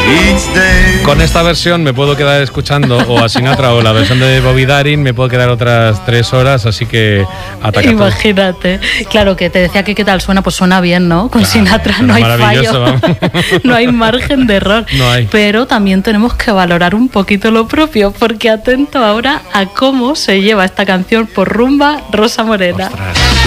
Con esta versión me puedo quedar escuchando o a Sinatra o la versión de Bobby Darin, me puedo quedar otras 3 horas, así que ataca. Imagínate. Claro, que te decía que qué tal suena, pues suena bien, ¿no? Con Sinatra no hay fallo, no hay margen de error. No hay. Pero también tenemos que valorar un poquito lo propio, porque atento ahora a cómo se lleva esta canción por rumba Rosa Morena. Ostras.